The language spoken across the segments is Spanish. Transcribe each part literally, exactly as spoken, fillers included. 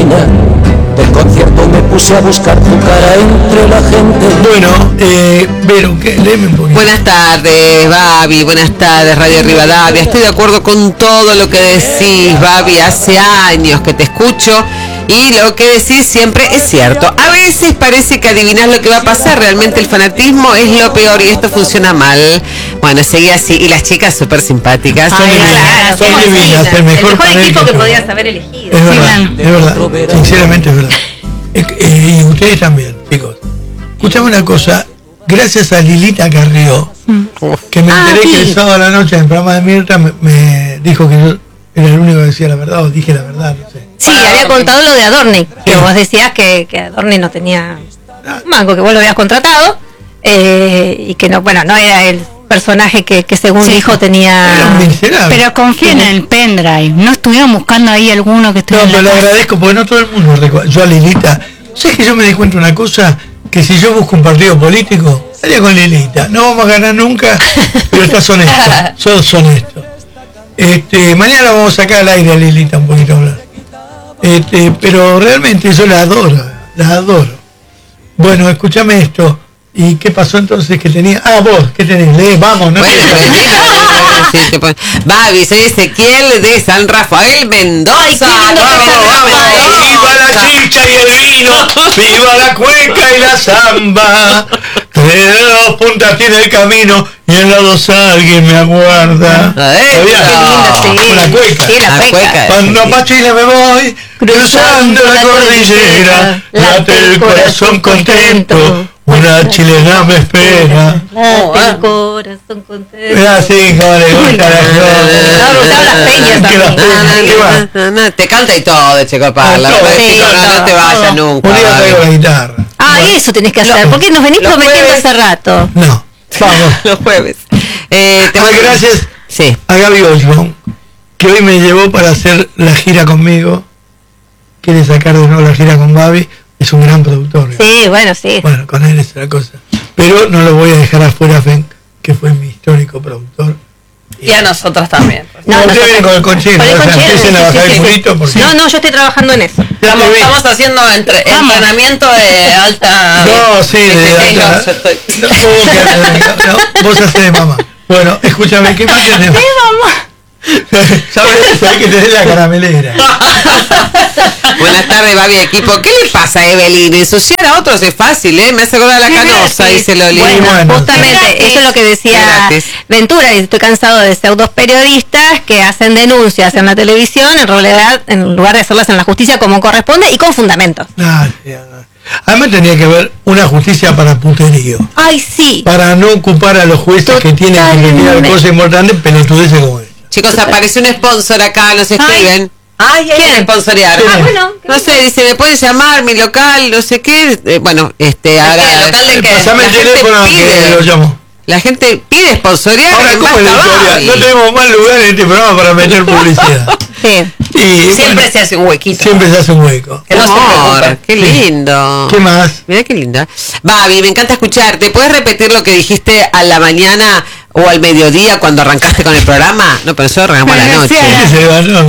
divina. Del concierto me puse a buscar tu cara entre la gente. Bueno, eh, Vero, ¿qué? Léeme un poquito. Buenas tardes, Babi, buenas tardes, Radio Rivadavia. Estoy de acuerdo con todo lo que decís, Babi, hace años que te escucho y lo que decís siempre es cierto. A veces parece que adivinás lo que va a pasar, realmente el fanatismo es lo peor y esto funciona mal. Bueno, seguí así, y las chicas súper simpáticas. Son divinas, son divinas, el mejor, el mejor equipo que, que podías haber elegido. Es verdad, sí, es verdad, sinceramente es verdad. Eh, y ustedes también, chicos. Escuchame una cosa, gracias a Lilita Carrió, que me enteré ah, sí. que el sábado a la noche en el programa de Mirta me, me dijo que yo era el único que decía la verdad, o dije la verdad, no sé. Sí, ah, había contado lo de Adorni, que sí. vos decías que, que Adorni no tenía un mango, que vos lo habías contratado, eh, y que no, bueno, no era el personaje que, que según sí. dijo tenía... Pero confíen en el pendrive, no estuvieron buscando ahí alguno que estuviera... No, pero le agradezco, porque no todo el mundo recuerda. Yo a Lilita, ¿sabes que yo me di cuenta una cosa? Que si yo busco un partido político, salía con Lilita, no vamos a ganar nunca, pero estás honesto, sos honesto. Este, mañana vamos a sacar al aire a Lilita un poquito a hablar. Este, pero realmente yo la adoro, la adoro. Bueno, escúchame esto. ¿Y qué pasó entonces que tenía? Ah, vos, ¿qué tenés? Lee, vamos, ¿no? Bueno, sí, te pon... Babi, soy Ezequiel de San Rafael, Mendoza. Ay, vamos, vamos, vamos. Viva la chicha y el vino, viva la cueca y la samba. Tres dedos puntas tiene el camino y en los dos alguien me aguarda. La cueca. Sí, la cueca. Cuando a Chile me voy, cruzando la cordillera, late el corazón contento. Una chilena me espera. Late el corazón contento. Mira, sí, como le gusta la canción. Te canta y todo, Checo Parla. No te vayas nunca. Un día traigo la guitarra. Ah, eso tenés que hacer. ¿Por qué nos venís prometiendo hace rato? No, vamos. Los jueves. Eh, te doy gracias sí. a Gaby Olson, que hoy me llevó para hacer la gira conmigo. Quiere sacar de nuevo la gira con Babi. Es un gran productor. ¿no? Sí, bueno, sí. Bueno, con él es la cosa. Pero no lo voy a dejar afuera, Fen, que fue mi histórico productor. Y, y a nosotros también. No, no ustedes vienen con el conchero. Con el conchero, o sea, empiecen a bajar sí, sí, el purito. Porque... No, no, yo estoy trabajando en eso. Estamos, estamos haciendo entre, entrenamiento de alta... No, sí, de, de alta... No, estoy... no, no, no, vos hacés de mamá. Bueno, escúchame, ¿qué más tenemos? De mamá. ¿Sabes? ¿Sabes que tenés la caramelera? Buenas tardes, Babi, equipo. ¿Qué le pasa a Evelyn? Ensuciar a otros es fácil, ¿eh? Me hace acordar la canosa, dice Loli. Bueno, bueno, justamente, sí. Eso es lo que decía gratis. Ventura, y estoy cansado de pseudos periodistas que hacen denuncias en la televisión, en realidad, en lugar de hacerlas en la justicia como corresponde y con fundamentos. Ah, sí, no. Además tenía que haber una justicia para puterío. Ay, sí. Para no ocupar a los jueces Total, que tienen que retirar cosas importantes, pelotudeces como esta. Chicos, apareció un sponsor acá, nos escriben. Ay, ¿quién es sponsorear? Ah, bueno. No sé, dice, me puedes llamar, mi local, no sé qué. Eh, bueno, este, ahora... ¿El local de qué? Pasame el teléfono que lo llamo. La gente pide sponsorear. Ahora, ¿cómo es la historia? No tenemos más lugar en este programa para meter publicidad. Sí. Y, siempre bueno, se hace un huequito. Siempre se hace un hueco. Qué amor, qué lindo. ¿Qué más? Mira qué linda. Babi, me encanta escucharte. ¿Puedes repetir lo que dijiste a la mañana o al mediodía cuando arrancaste con el programa? No, pero eso arrancamos a la noche. Sí, se ganó.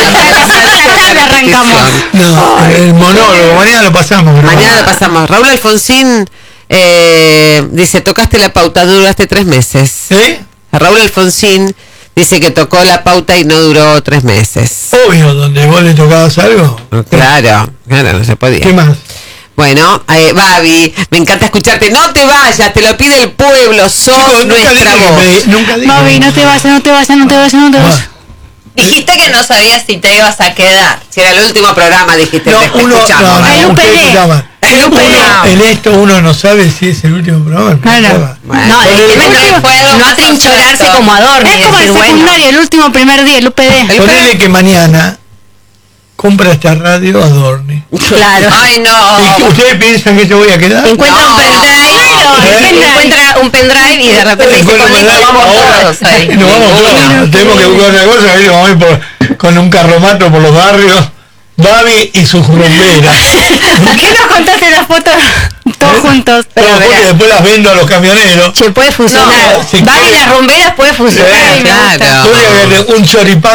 Arrancamos. No, el monólogo, mañana lo pasamos. Mañana lo pasamos. Raúl Alfonsín eh, dice, tocaste la pauta, duraste tres meses. ¿Sí? Raúl Alfonsín dice que tocó la pauta y no duró tres meses. Obvio, donde vos le tocabas algo. Claro, claro, no se podía. ¿Qué más? Bueno, eh, Babi, me encanta escucharte. No te vayas, te lo pide el pueblo, sos Chicos, nuestra voz. Me, nunca dije Babi, no te vayas, no te vayas, no te vayas, no te vayas. Ah. Dijiste que no sabías si te ibas a quedar. Si era el último programa, dijiste. No, te uno, escuchamos, no, no, el U P D. el U P D. Uno, en esto uno no sabe si es el último programa. Claro. Bueno, no, el, el, el último, no, no atrinchorarse como Adorni. Es como el secundario, bueno. El último primer día, el U P D. Ponele que mañana compra esta radio Adorni. Claro. Ay, no. ¿Y ustedes piensan que yo voy a quedar? Encuentra no. un pendrive, ¿Eh? encuentra un pendrive y de repente dice, con esto vamos todos ahí. Nos vamos todos. Tenemos que buscar una cosa, ahí vamos a ir por, con un carromato por los barrios. Babi y sus rumberas. ¿Por qué nos contaste las fotos todos ¿Eh? juntos? Pero no, porque después las vendo a los camioneros. Se puede funcionar. No, si Babi y las rumberas puede funcionar. Sí, claro. Podría haber un choripán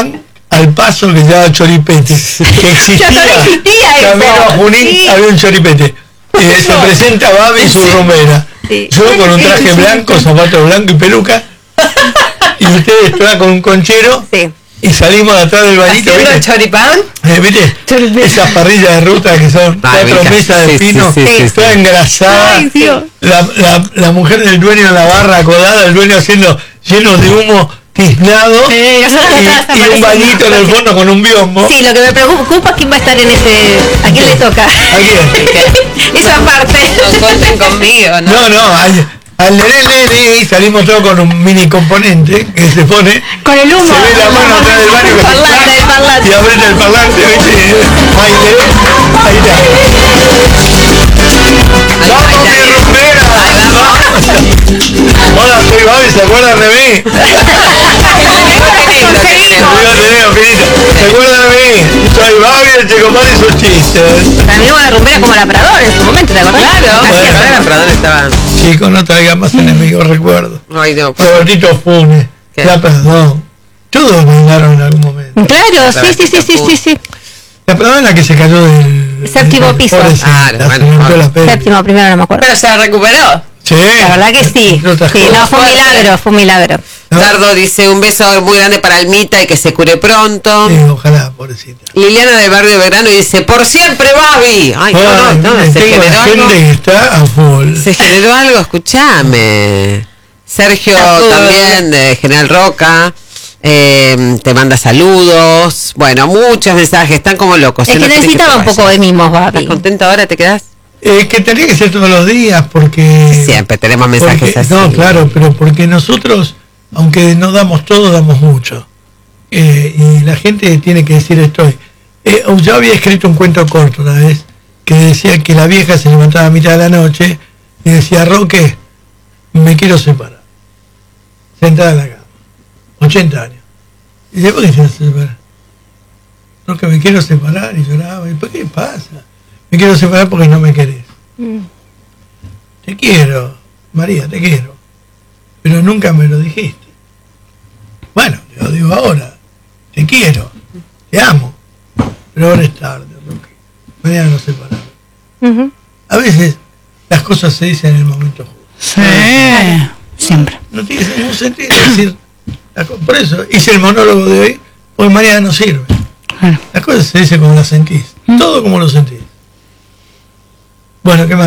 al paso que se llama Choripete, que existía, Ya no existía eso. camino a Junín, Sí. había un Choripete. Eh, se presenta Babi y su rumbera. Sí. Yo con un traje blanco, zapatos blancos y peluca, y ustedes todas con un conchero, Sí. y salimos de atrás del bañito, ¿Haciendo ¿viste? choripán? Eh, ¿viste? Esas parrillas de ruta que son Ay, cuatro me mesas de encanta. Sí, pino, sí, sí, sí, toda sí. engrasada. Ay, Dios. La, la, la mujer del dueño en la barra acodada, el dueño haciendo lleno de humo tiznado, Eh, nosotros atrás y, y un aparecemos. bañito en el fondo con un biombo. Sí, lo que me preocupa es quién va a estar en ese... ¿A quién le toca? ¿A quién? Esa parte. No cuenten conmigo, ¿no? No, no, al, al nene, nene, y salimos todos con un mini componente que se pone, Con el humo. se ve la mano atrás del baño que se Parlante, el parlante. y abrete el parlante, ¿viste? Ahí, ahí está. ¡Vamos, mi rumbera! Hola, soy Babi, ¿se acuerdan de mí? ¿Se acuerdan de mí? Soy Babi, el Chico Pan y sus chistes. También una rumbera como la Prador en su momento, ¿te acordás? Claro. Así Bueno. ahora, perdón, estaba. Chicos, no traigan más enemigos, recuerdo. Ay, no. Robertito Funes, ¿Qué? La Pradón. Todos bailaron en algún momento. Claro, sí, sí, sí, sí, sí, sí. La Pradón es la que se cayó del... Séptimo del- piso. pobrecita, Ah, se bueno, rompió bueno. la pelvis. Séptimo, primero no me acuerdo. Pero se recuperó. Sí. La verdad que sí. entre otras Sí, cosas. no, fue un milagro, fue un milagro. ¿No? Dardo dice un beso muy grande para Almita y que se cure pronto. Sí, ojalá, pobrecita. Liliana del barrio Belgrano dice, por siempre, Babi. Ay, no, no, Ay, no, miren, se tengo generó gente algo. que está a full. Se generó algo, escúchame. Sergio Saludos. también de General Roca. eh, te manda saludos. Bueno, muchos mensajes, están como locos. Es ¿eh? que No querés necesitaba te un poco vayas. de mimos, ¿Estás Babi. contento ahora? ¿Te quedás? Eh, que tenía que ser todos los días porque... Siempre tenemos mensajes porque- así. No, claro, pero porque nosotros, aunque no damos todo, damos mucho. Eh, y la gente tiene que decir esto. Eh, yo había escrito un cuento corto una vez que decía que la vieja se levantaba a mitad de la noche y decía, Roque, me quiero separar. Sentada en la cama. ochenta años. Y dice, ¿por qué te vas a separar? Roque, me quiero separar. Y lloraba. ¿Y por qué pasa? Me quiero separar porque no me querés. Te quiero, María, te quiero. Pero nunca me lo dijiste. Bueno, te lo digo ahora. Te quiero. Te amo. Pero ahora es tarde, Roque. Mañana nos separamos. Ujú. A veces las cosas se dicen en el momento justo. Sí, siempre. No tiene ningún sentido decir... la co- Por eso hice el monólogo de hoy, porque mañana no sirve. Bueno. Las cosas se dicen como las sentís. Todo como lo sentís. Bueno, ¿qué más?